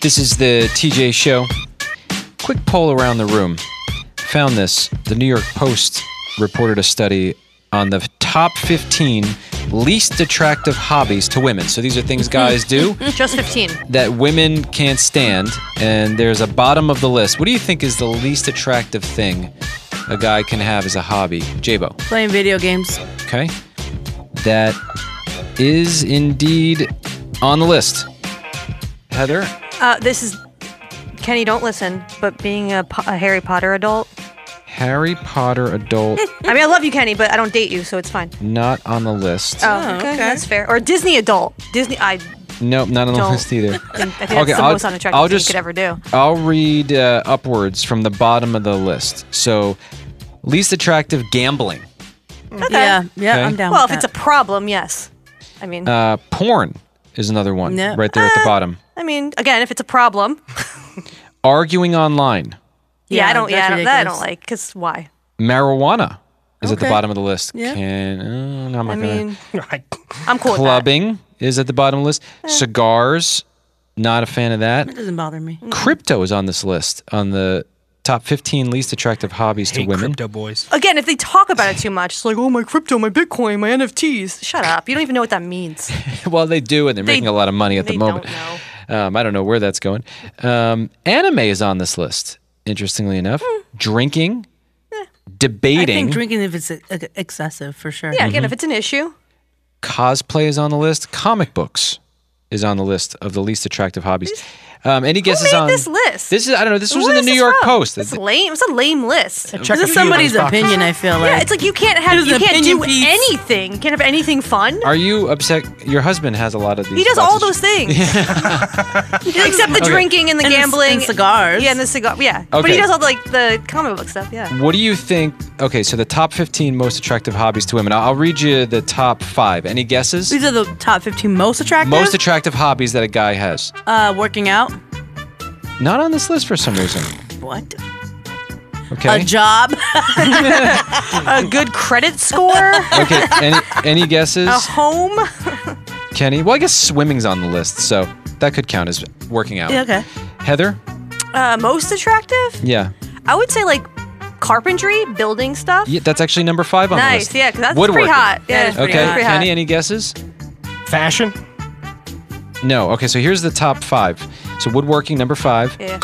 This is the TJ Show. Quick poll around the room. Found this. The New York Post reported a study on the top 15 least attractive hobbies to women. So these are things guys do. Just 15. That women can't stand. And there's a bottom of the list. What do you think is the least attractive thing a guy can have as a hobby? J-Bo. Playing video games. Okay. That is indeed on the list. Heather? This is... Kenny, don't listen, but being a Harry Potter adult... Harry Potter adult. I mean, I love you, Kenny, but I don't date you, so it's fine. Not on the list. Oh, okay. That's fair. Or Disney adult. Disney... Nope, not on the list either. I think that's the most unattractive thing you could ever do. I'll read upwards from the bottom of the list. So, least attractive, gambling. Okay. Yeah, Okay. I'm down Well, with if it's a problem, yes. I mean... Porn is another one, Yeah. right there at the bottom. I mean, again, if it's a problem... Arguing online. I don't ridiculous. like, because why? Marijuana is at the Okay. bottom of the list. Yeah. I'm not I gonna. mean, I'm cool with that. Clubbing is at the bottom of the list. Cigars, not a fan of that. It doesn't bother me. Crypto is on this list, on the top 15 least attractive hobbies to women. Crypto boys. Again, if they talk about it too much, it's like, oh, my crypto, my Bitcoin, my NFTs. Shut up. You don't even know what that means. Well, they do, and they're making a lot of money at the moment. They don't know. I don't know where that's going. Anime is on this list, interestingly enough. Drinking, I debating. think drinking if it's excessive, for sure. Yeah, again, if it's an issue. Cosplay is on the list. Comic books is on the list of the least attractive hobbies. Any guesses Who made on this list? This is I don't know. This was Where in the is New this York from? Post. It's lame. It's a lame list. Check This a is few of somebody's those boxes. opinion, I feel like. Yeah, it's like you can't Here's an do opinion piece. anything. You can't have anything fun. Are you upset? Your husband has a lot of these. He does all boxes. those things. Except the drinking and the And the- gambling. and cigars. Yeah, and the cigar. Yeah. But Okay. he does all the comic book stuff, yeah. What do you think? Okay, so the top 15 most attractive hobbies to women. I'll read you the top 5. Any guesses? These are the top 15 most attractive. Most attractive hobbies that a guy has. Working out. Not on this list for some reason. What? Okay. A job. A good credit score. Okay. Any guesses? A home. Kenny? Well, I guess swimming's on the list, so that could count as working out. Yeah, okay. Heather? Most attractive? Yeah. I would say like carpentry, building stuff. Yeah, that's actually number 5 on the Nice, list. yeah, because that's Woodworking. pretty hot. Yeah, That is pretty Okay. hot. pretty Kenny, hot. any guesses? Fashion. No. Okay, so here's the top 5. So woodworking, number 5. Yeah.